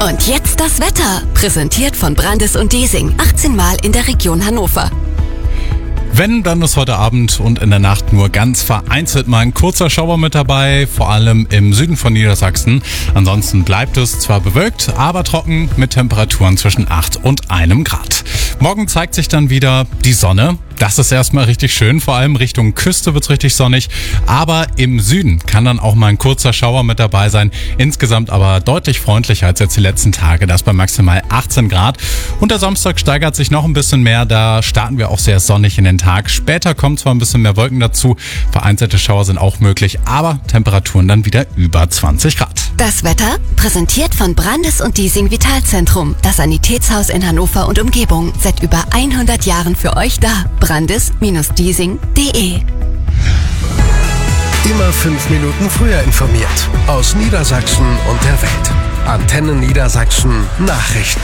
Und jetzt das Wetter. Präsentiert von Brandes und Diesing. 18 Mal in der Region Hannover. Wenn, dann ist heute Abend und in der Nacht nur ganz vereinzelt mal ein kurzer Schauer mit dabei, vor allem im Süden von Niedersachsen. Ansonsten bleibt es zwar bewölkt, aber trocken mit Temperaturen zwischen 8 und 1 Grad. Morgen zeigt sich dann wieder die Sonne. Das ist erstmal richtig schön, vor allem Richtung Küste wird's richtig sonnig. Aber im Süden kann dann auch mal ein kurzer Schauer mit dabei sein. Insgesamt aber deutlich freundlicher als jetzt die letzten Tage. Das bei maximal 18 Grad. Und der Samstag steigert sich noch ein bisschen mehr. Da starten wir auch sehr sonnig in den Tag. Später kommen zwar ein bisschen mehr Wolken dazu. Vereinzelte Schauer sind auch möglich, aber Temperaturen dann wieder über 20 Grad. Das Wetter präsentiert von Brandes und Diesing Vitalzentrum. Das Sanitätshaus in Hannover und Umgebung. Seit über 100 Jahren für euch da. Brandes-Diesing.de. Immer 5 Minuten früher informiert. Aus Niedersachsen und der Welt. Antenne Niedersachsen Nachrichten.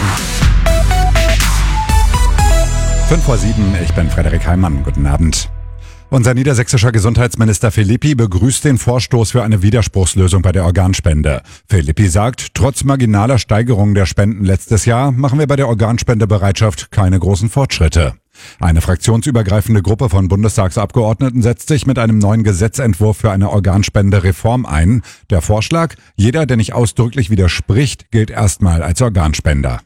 5:07, ich bin Frederik Heimann. Guten Abend. Unser niedersächsischer Gesundheitsminister Philippi begrüßt den Vorstoß für eine Widerspruchslösung bei der Organspende. Philippi sagt, trotz marginaler Steigerung der Spenden letztes Jahr machen wir bei der Organspendebereitschaft keine großen Fortschritte. Eine fraktionsübergreifende Gruppe von Bundestagsabgeordneten setzt sich mit einem neuen Gesetzentwurf für eine Organspendereform ein. Der Vorschlag, jeder, der nicht ausdrücklich widerspricht, gilt erstmal als Organspender.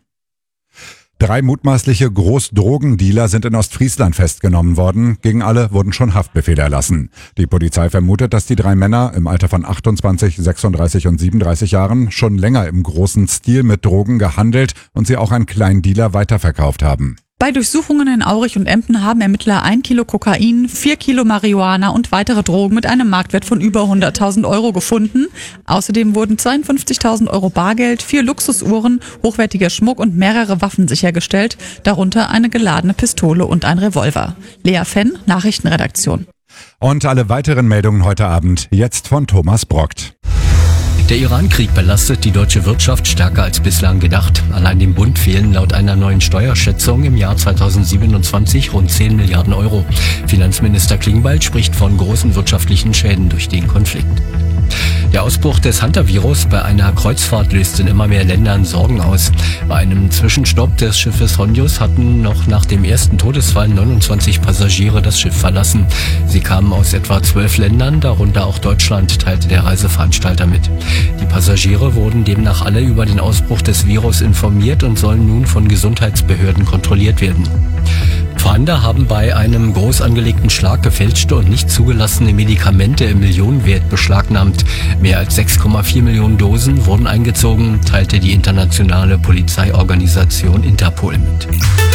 3 mutmaßliche Großdrogendealer sind in Ostfriesland festgenommen worden. Gegen alle wurden schon Haftbefehle erlassen. Die Polizei vermutet, dass die 3 Männer im Alter von 28, 36 und 37 Jahren schon länger im großen Stil mit Drogen gehandelt und sie auch an Kleindealer weiterverkauft haben. Bei Durchsuchungen in Aurich und Emden haben Ermittler 1 Kilo Kokain, 4 Kilo Marihuana und weitere Drogen mit einem Marktwert von über 100.000 Euro gefunden. Außerdem wurden 52.000 Euro Bargeld, 4 Luxusuhren, hochwertiger Schmuck und mehrere Waffen sichergestellt, darunter eine geladene Pistole und ein Revolver. Lea Fenn, Nachrichtenredaktion. Und alle weiteren Meldungen heute Abend jetzt von Thomas Brockt. Der Iran-Krieg belastet die deutsche Wirtschaft stärker als bislang gedacht. Allein dem Bund fehlen laut einer neuen Steuerschätzung im Jahr 2027 rund 10 Milliarden Euro. Finanzminister Klingbeil spricht von großen wirtschaftlichen Schäden durch den Konflikt. Der Ausbruch des Hantavirus bei einer Kreuzfahrt löst in immer mehr Ländern Sorgen aus. Bei einem Zwischenstopp des Schiffes Hondius hatten noch nach dem ersten Todesfall 29 Passagiere das Schiff verlassen. Sie kamen aus etwa 12 Ländern, darunter auch Deutschland, teilte der Reiseveranstalter mit. Die Passagiere wurden demnach alle über den Ausbruch des Virus informiert und sollen nun von Gesundheitsbehörden kontrolliert werden. Fahnder haben bei einem groß angelegten Schlag gefälschte und nicht zugelassene Medikamente im Millionenwert beschlagnahmt. Mehr als 6,4 Millionen Dosen wurden eingezogen, teilte die internationale Polizeiorganisation Interpol mit.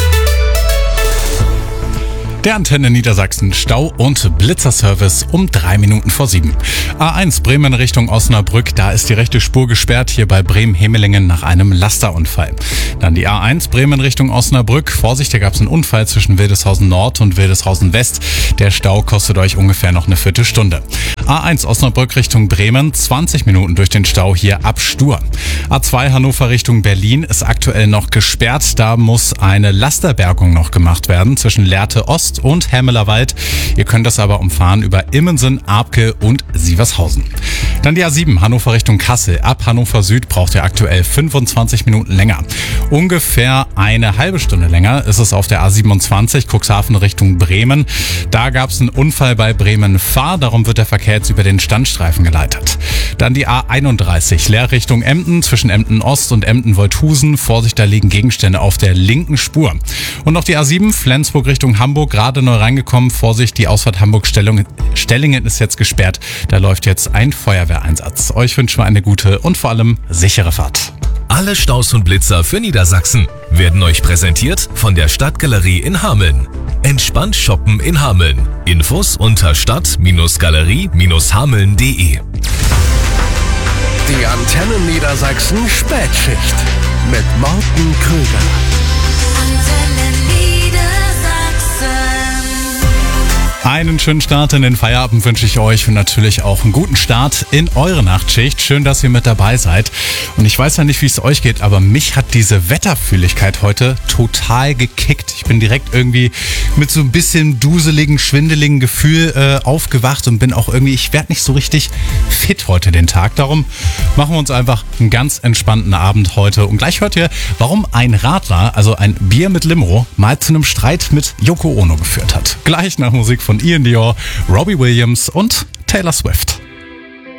Der Antenne Niedersachsen Stau- und Blitzerservice um 3 Minuten vor 7. A1 Bremen Richtung Osnabrück, da ist die rechte Spur gesperrt, hier bei Bremen-Hemelingen nach einem Lasterunfall. Dann die A1 Bremen Richtung Osnabrück. Vorsicht, hier gab es einen Unfall zwischen Wildeshausen Nord und Wildeshausen West. Der Stau kostet euch ungefähr noch eine Viertelstunde. A1 Osnabrück Richtung Bremen, 20 Minuten durch den Stau hier ab Stur. A2 Hannover Richtung Berlin ist aktuell noch gesperrt. Da muss eine Lasterbergung noch gemacht werden zwischen Lehrte Ost und Hämelerwald. Ihr könnt das aber umfahren über Immensen, Abke und Sievershausen. Dann die A7 Hannover Richtung Kassel. Ab Hannover Süd braucht ihr aktuell 25 Minuten länger. Ungefähr eine halbe Stunde länger ist es auf der A27 Cuxhaven Richtung Bremen. Da gab es einen Unfall bei Bremen-Fahr, darum wird der Verkehr jetzt über den Standstreifen geleitet. Dann die A31 Leer Richtung Emden, zwischen Emden Ost und Emden-Wolthusen. Vorsicht, da liegen Gegenstände auf der linken Spur. Und noch die A7 Flensburg Richtung Hamburg, gerade neu reingekommen. Vorsicht, die Ausfahrt Hamburg-Stellingen ist jetzt gesperrt. Da läuft jetzt ein Feuerwehreinsatz. Euch wünschen wir eine gute und vor allem sichere Fahrt. Alle Staus und Blitzer für Niedersachsen werden euch präsentiert von der Stadtgalerie in Hameln. Entspannt shoppen in Hameln. Infos unter stadt-galerie-hameln.de. Die Antenne Niedersachsen Spätschicht mit Morten Krüger. Antenne Niedersachsen. Einen schönen Start in den Feierabend wünsche ich euch und natürlich auch einen guten Start in eure Nachtschicht. Schön, dass ihr mit dabei seid. Und ich weiß ja nicht, wie es euch geht, aber mich hat diese Wetterfühligkeit heute total gekickt. Ich bin direkt irgendwie mit so ein bisschen duseligen, schwindeligen Gefühl aufgewacht und bin auch irgendwie, ich werde nicht so richtig fit heute den Tag. Darum machen wir uns einfach einen ganz entspannten Abend heute. Und gleich hört ihr, warum ein Radler, also ein Bier mit Limo, mal zu einem Streit mit Yoko Ono geführt hat. Gleich nach Musik von Ian Dior, Robbie Williams und Taylor Swift.